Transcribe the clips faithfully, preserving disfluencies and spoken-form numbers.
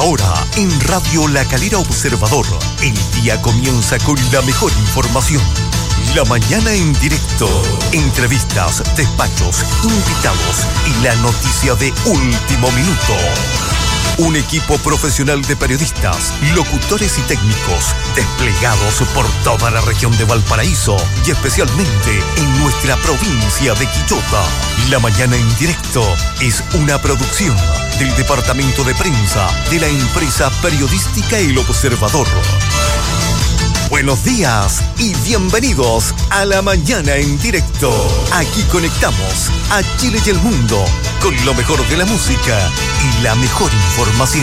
Ahora, en Radio La Calera Observador, el día comienza con la mejor información. La mañana en directo. Entrevistas, despachos, invitados y la noticia de último minuto. Un equipo profesional de periodistas, locutores y técnicos desplegados por toda la región de Valparaíso y especialmente en nuestra provincia de Quillota. La mañana en directo es una producción del Departamento de Prensa de la empresa periodística El Observador. Buenos días y bienvenidos a La Mañana en Directo. Aquí conectamos a Chile y el mundo con lo mejor de la música y la mejor información.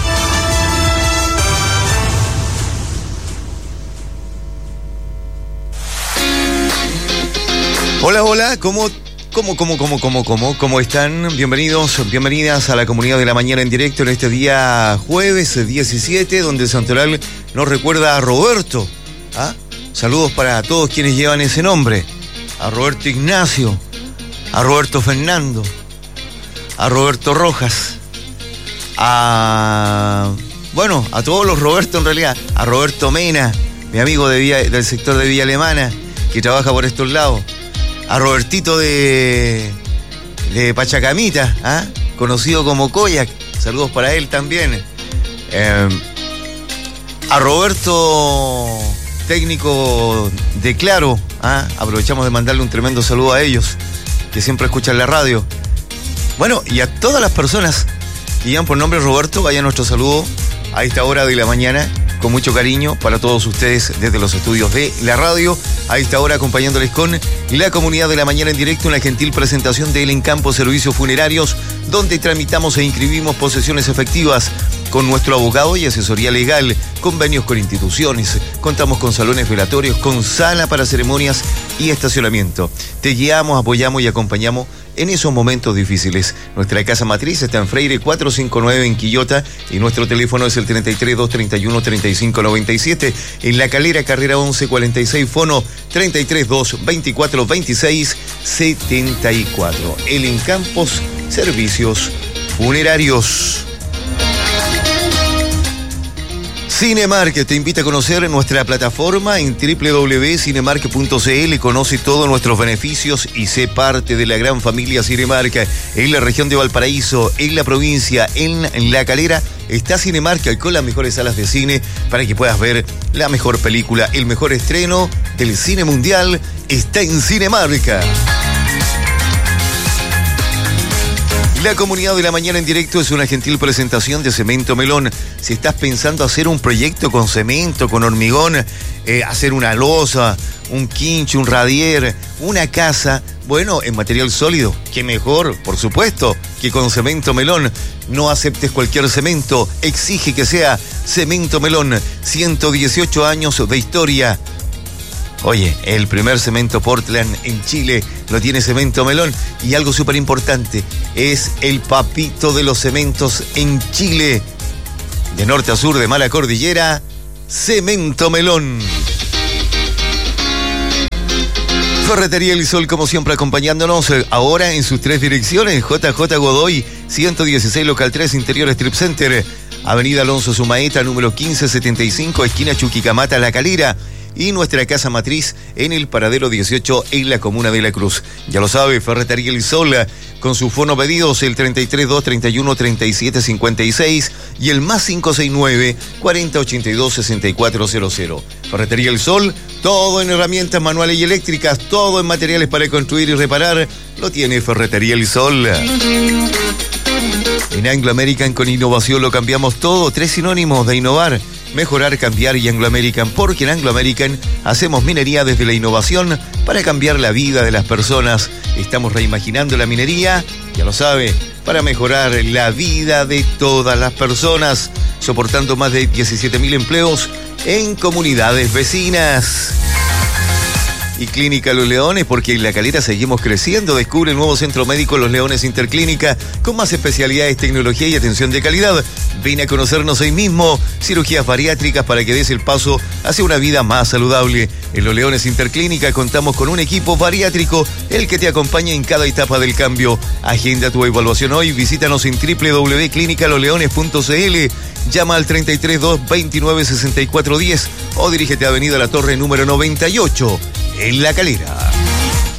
Hola, hola, ¿cómo, cómo, cómo, cómo, cómo, cómo, cómo están? Bienvenidos, bienvenidas a la comunidad de La Mañana en Directo en este día jueves diecisiete, donde Santoral nos recuerda a Roberto. ¿Ah? Saludos para todos quienes llevan ese nombre. A Roberto Ignacio, a Roberto Fernando, a Roberto Rojas, a... bueno, a todos los Roberto en realidad. A Roberto Mena, mi amigo de Villa, del sector de Villa Alemana, que trabaja por estos lados. A Robertito de, de Pachacamita, ¿ah? Conocido como Koyak. Saludos para él también. Eh, a Roberto... técnico de Claro, ¿ah? Aprovechamos de mandarle un tremendo saludo a ellos, que siempre escuchan la radio. Bueno, y a todas las personas que llevan por nombre Roberto, vaya nuestro saludo a esta hora de la mañana, con mucho cariño para todos ustedes desde los estudios de la radio, a esta hora acompañándoles con la comunidad de La Mañana en Directo, una gentil presentación de El Encampo Servicios Funerarios, donde tramitamos e inscribimos posesiones efectivas con nuestro abogado y asesoría legal, convenios con instituciones, contamos con salones velatorios, con sala para ceremonias y estacionamiento. Te guiamos, apoyamos y acompañamos en esos momentos difíciles. Nuestra casa matriz está en Freire cuatrocientos cincuenta y nueve en Quillota y nuestro teléfono es el treinta y tres, doscientos treinta y uno, treinta y cinco noventa y siete. En La Calera, carrera once cuarenta y seis, fono treinta y tres, doscientos veinticuatro, veintiséis setenta y cuatro. El Encampos Servicios Funerarios. Cinemark te invita a conocer nuestra plataforma en doble u doble u doble u punto cinemark punto c l. Conoce todos nuestros beneficios y sé parte de la gran familia Cinemark. En la región de Valparaíso, en la provincia, en La Calera, está Cinemark con las mejores salas de cine para que puedas ver la mejor película. El mejor estreno del cine mundial está en Cinemark. La comunidad de La Mañana en Directo es una gentil presentación de Cemento Melón. Si estás pensando hacer un proyecto con cemento, con hormigón, eh, hacer una losa, un quincho, un radier, una casa, bueno, en material sólido, qué mejor, por supuesto, que con Cemento Melón. No aceptes cualquier cemento, exige que sea Cemento Melón. ciento dieciocho años de historia. Oye, el primer cemento Portland en Chile lo tiene Cemento Melón. Y algo súper importante, es el papito de los cementos en Chile. De norte a sur, de mala cordillera, Cemento Melón. Ferretería El Sol, como siempre, acompañándonos ahora en sus tres direcciones. J J Godoy, ciento dieciséis, local tres, Interior Strip Center. Avenida Alonso Sumaeta, número quince setenta y cinco, esquina Chuquicamata, La Calera. Y nuestra casa matriz en el paradero dieciocho en la comuna de La Cruz. Ya lo sabe, Ferretería El Sol, con su fono pedidos el treinta y tres, doscientos treinta y uno, treinta y siete cincuenta y seis y el más cinco seis nueve, cuarenta ochenta y dos, sesenta y cuatro cero cero. Ferretería El Sol, todo en herramientas manuales y eléctricas, todo en materiales para construir y reparar, lo tiene Ferretería El Sol. En Anglo American, con innovación lo cambiamos todo. Tres sinónimos de innovar: mejorar, cambiar y Anglo American, porque en Anglo American hacemos minería desde la innovación para cambiar la vida de las personas. Estamos reimaginando la minería, ya lo sabe, para mejorar la vida de todas las personas, soportando más de diecisiete mil empleos en comunidades vecinas. Y Clínica Los Leones, porque en La Calera seguimos creciendo. Descubre el nuevo centro médico Los Leones Interclínica, con más especialidades, tecnología y atención de calidad. Ven a conocernos hoy mismo. Cirugías bariátricas para que des el paso hacia una vida más saludable. En Los Leones Interclínica contamos con un equipo bariátrico, el que te acompaña en cada etapa del cambio. Agenda tu evaluación hoy. Visítanos en doble u doble u doble u punto clínica los leones punto c l. llama al treinta y tres dos veintinueve sesenta y cuatro diez o dirígete a Avenida La Torre número noventa y ocho, en La Calera.